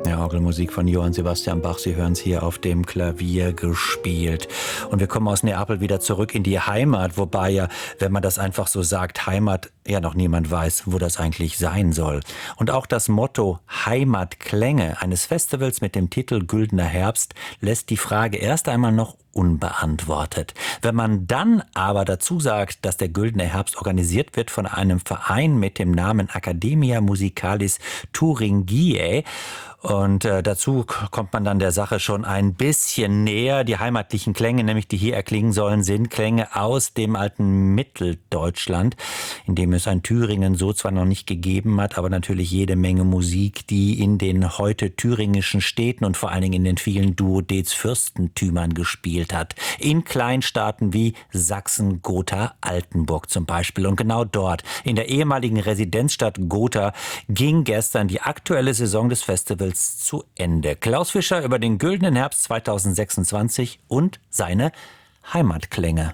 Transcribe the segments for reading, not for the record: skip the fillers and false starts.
Ja, Orgelmusik von Johann Sebastian Bach. Sie hören es hier auf dem Klavier gespielt. Und wir kommen aus Neapel wieder zurück in die Heimat, wobei ja, wenn man das einfach so sagt, Heimat, ja noch niemand weiß, wo das eigentlich sein soll. Und auch das Motto Heimatklänge eines Festivals mit dem Titel Güldener Herbst lässt die Frage erst einmal noch unbeantwortet. Wenn man dann aber dazu sagt, dass der Güldener Herbst organisiert wird von einem Verein mit dem Namen Academia Musicalis Thuringiae, und dazu kommt man dann der Sache schon ein bisschen näher. Die heimatlichen Klänge, nämlich die hier erklingen sollen, sind Klänge aus dem alten Mitteldeutschland, in dem es ein Thüringen so zwar noch nicht gegeben hat, aber natürlich jede Menge Musik, die in den heute thüringischen Städten und vor allen Dingen in den vielen Duodez-Fürstentümern gespielt hat. In Kleinstaaten wie Sachsen, Gotha, Altenburg zum Beispiel. Und genau dort, in der ehemaligen Residenzstadt Gotha, ging gestern die aktuelle Saison des Festivals zu Ende. Klaus Fischer über den Güldenen Herbst 2026 und seine Heimatklänge.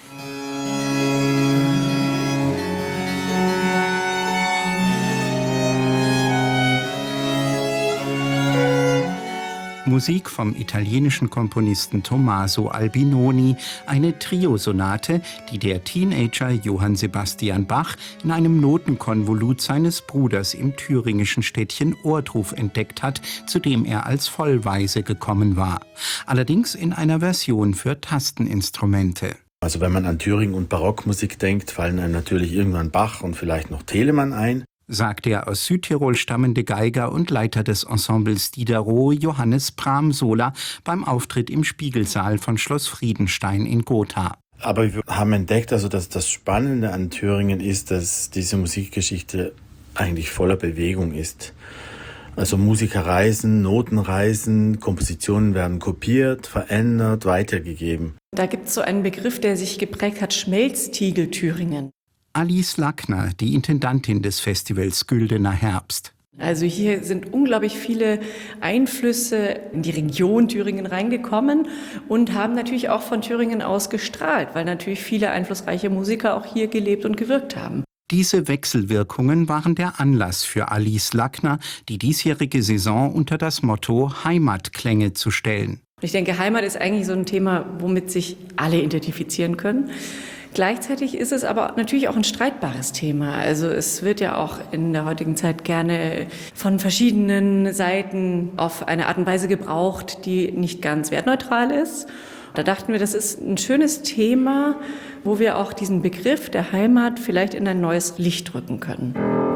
Musik vom italienischen Komponisten Tommaso Albinoni, eine Triosonate, die der Teenager Johann Sebastian Bach in einem Notenkonvolut seines Bruders im thüringischen Städtchen Ohrdruf entdeckt hat, zu dem er als Vollwaise gekommen war. Allerdings in einer Version für Tasteninstrumente. Also wenn man an Thüringen und Barockmusik denkt, fallen einem natürlich irgendwann Bach und vielleicht noch Telemann ein, sagt der aus Südtirol stammende Geiger und Leiter des Ensembles Diderot Johannes Bramsola beim Auftritt im Spiegelsaal von Schloss Friedenstein in Gotha. Aber wir haben entdeckt, also dass das Spannende an Thüringen ist, dass diese Musikgeschichte eigentlich voller Bewegung ist. Also Musiker reisen, Noten reisen, Kompositionen werden kopiert, verändert, weitergegeben. Da gibt es so einen Begriff, der sich geprägt hat, Schmelztiegel Thüringen. Alice Lackner, die Intendantin des Festivals Güldener Herbst. Also hier sind unglaublich viele Einflüsse in die Region Thüringen reingekommen und haben natürlich auch von Thüringen aus gestrahlt, weil natürlich viele einflussreiche Musiker auch hier gelebt und gewirkt haben. Diese Wechselwirkungen waren der Anlass für Alice Lackner, die diesjährige Saison unter das Motto Heimatklänge zu stellen. Ich denke, Heimat ist eigentlich so ein Thema, womit sich alle identifizieren können. Gleichzeitig ist es aber natürlich auch ein streitbares Thema. Also es wird ja auch in der heutigen Zeit gerne von verschiedenen Seiten auf eine Art und Weise gebraucht, die nicht ganz wertneutral ist. Da dachten wir, das ist ein schönes Thema, wo wir auch diesen Begriff der Heimat vielleicht in ein neues Licht rücken können.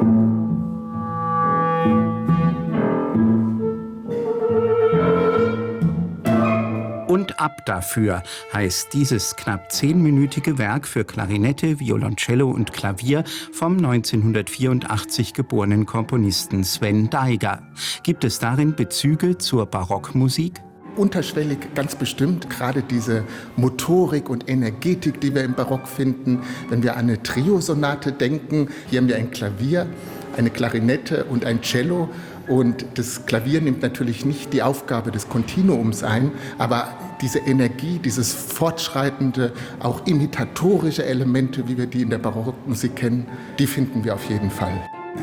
Und ab dafür heißt dieses knapp 10-minütige Werk für Klarinette, Violoncello und Klavier vom 1984 geborenen Komponisten Sven Daiger. Gibt es darin Bezüge zur Barockmusik? Unterschwellig ganz bestimmt, gerade diese Motorik und Energetik, die wir im Barock finden. Wenn wir an eine Triosonate denken, hier haben wir ein Klavier, eine Klarinette und ein Cello. Und das Klavier nimmt natürlich nicht die Aufgabe des Kontinuums ein, aber diese Energie, dieses fortschreitende, auch imitatorische Elemente, wie wir die in der Barockmusik kennen, die finden wir auf jeden Fall.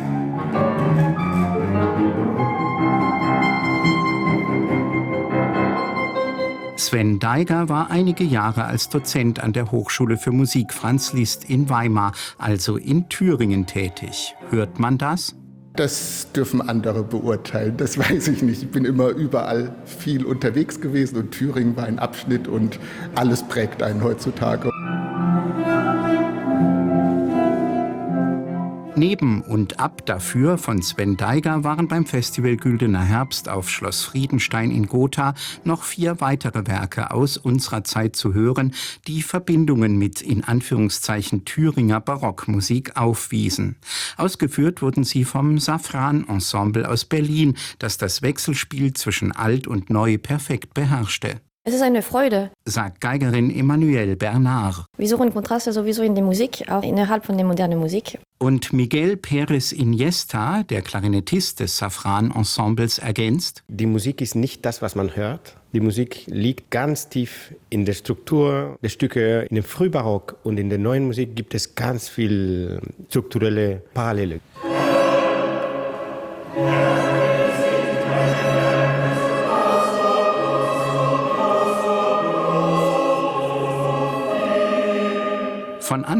Sven Daiger war einige Jahre als Dozent an der Hochschule für Musik Franz Liszt in Weimar, also in Thüringen, tätig. Hört man das? Das dürfen andere beurteilen, das weiß ich nicht. Ich bin immer überall viel unterwegs gewesen und Thüringen war ein Abschnitt und alles prägt einen heutzutage. Neben und ab dafür von Sven Daiger waren beim Festival Güldener Herbst auf Schloss Friedenstein in Gotha noch 4 weitere Werke aus unserer Zeit zu hören, die Verbindungen mit in Anführungszeichen Thüringer Barockmusik aufwiesen. Ausgeführt wurden sie vom Safran Ensemble aus Berlin, das das Wechselspiel zwischen Alt und Neu perfekt beherrschte. Es ist eine Freude, sagt Geigerin Emmanuelle Bernard. Wir suchen Kontraste sowieso in der Musik, auch innerhalb von der modernen Musik. Und Miguel Pérez Iniesta, der Klarinettist des Safran-Ensembles, ergänzt: Die Musik ist nicht das, was man hört. Die Musik liegt ganz tief in der Struktur der Stücke. In dem Frühbarock und in der neuen Musik gibt es ganz viel strukturelle Parallele.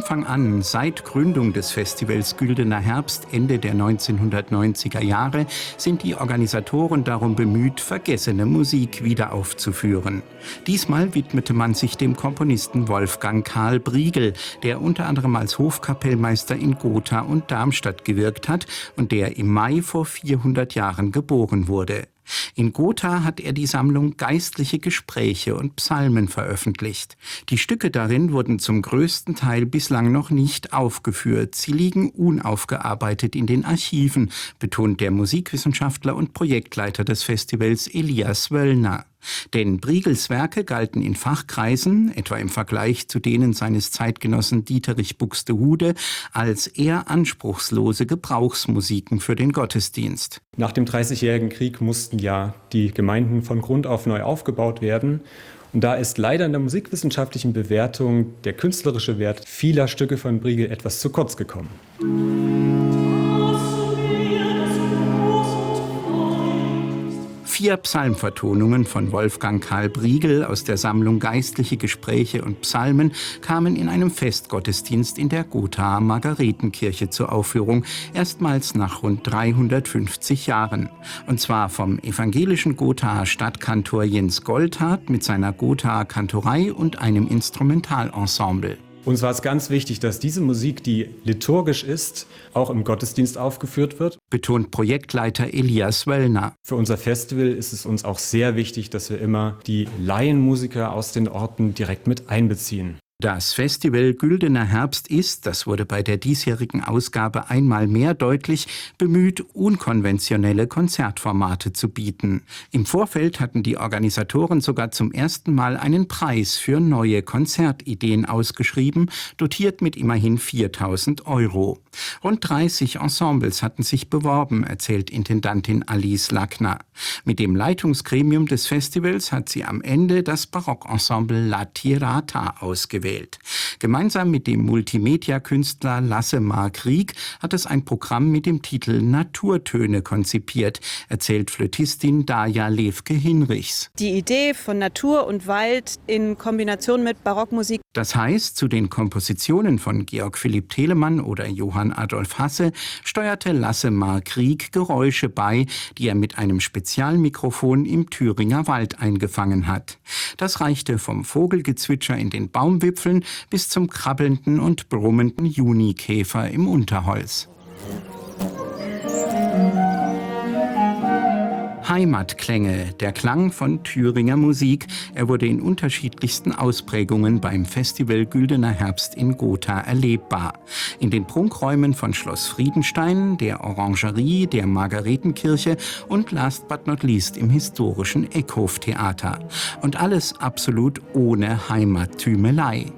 Anfang an, seit Gründung des Festivals Güldener Herbst Ende der 1990er Jahre, sind die Organisatoren darum bemüht, vergessene Musik wieder aufzuführen. Diesmal widmete man sich dem Komponisten Wolfgang Karl Briegel, der unter anderem als Hofkapellmeister in Gotha und Darmstadt gewirkt hat und der im Mai vor 400 Jahren geboren wurde. In Gotha hat er die Sammlung Geistliche Gespräche und Psalmen veröffentlicht. Die Stücke darin wurden zum größten Teil bislang noch nicht aufgeführt. Sie liegen unaufgearbeitet in den Archiven, betont der Musikwissenschaftler und Projektleiter des Festivals Elias Wöllner. Denn Briegels Werke galten in Fachkreisen, etwa im Vergleich zu denen seines Zeitgenossen Dieterich Buxtehude, als eher anspruchslose Gebrauchsmusiken für den Gottesdienst. Nach dem Dreißigjährigen Krieg mussten ja die Gemeinden von Grund auf neu aufgebaut werden. Und da ist leider in der musikwissenschaftlichen Bewertung der künstlerische Wert vieler Stücke von Briegel etwas zu kurz gekommen. 4 Psalmvertonungen von Wolfgang Karl Briegel aus der Sammlung Geistliche Gespräche und Psalmen kamen in einem Festgottesdienst in der Gothaer Margaretenkirche zur Aufführung, erstmals nach rund 350 Jahren. Und zwar vom evangelischen Gothaer Stadtkantor Jens Goldhardt mit seiner Gothaer Kantorei und einem Instrumentalensemble. Uns war es ganz wichtig, dass diese Musik, die liturgisch ist, auch im Gottesdienst aufgeführt wird, betont Projektleiter Elias Wöllner. Für unser Festival ist es uns auch sehr wichtig, dass wir immer die Laienmusiker aus den Orten direkt mit einbeziehen. Das Festival Güldener Herbst ist, das wurde bei der diesjährigen Ausgabe einmal mehr deutlich, bemüht, unkonventionelle Konzertformate zu bieten. Im Vorfeld hatten die Organisatoren sogar zum ersten Mal einen Preis für neue Konzertideen ausgeschrieben, dotiert mit immerhin 4.000 €. Rund 30 Ensembles hatten sich beworben, erzählt Intendantin Alice Lackner. Mit dem Leitungsgremium des Festivals hat sie am Ende das Barockensemble La Tirata ausgewählt. Gemeinsam mit dem Multimedia-Künstler Lasse Krieg hat es ein Programm mit dem Titel Naturtöne konzipiert, erzählt Flötistin Daja Lewke-Hinrichs. Die Idee von Natur und Wald in Kombination mit Barockmusik. Das heißt, zu den Kompositionen von Georg Philipp Telemann oder Johann Adolf Hasse steuerte Lasse Krieg Geräusche bei, die er mit einem Spezialmikrofon im Thüringer Wald eingefangen hat. Das reichte vom Vogelgezwitscher in den Baumwipfeln bis zum krabbelnden und brummenden Junikäfer im Unterholz. Heimatklänge, der Klang von Thüringer Musik. Er wurde in unterschiedlichsten Ausprägungen beim Festival Güldener Herbst in Gotha erlebbar. In den Prunkräumen von Schloss Friedenstein, der Orangerie, der Margaretenkirche und last but not least im historischen Eckhoftheater. Und alles absolut ohne Heimattümelei.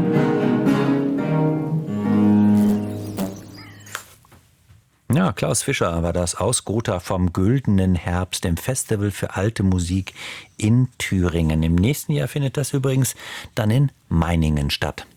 Ja, Klaus Fischer war das aus Gotha vom Güldenen Herbst, dem Festival für alte Musik in Thüringen. Im nächsten Jahr findet das übrigens dann in Meiningen statt.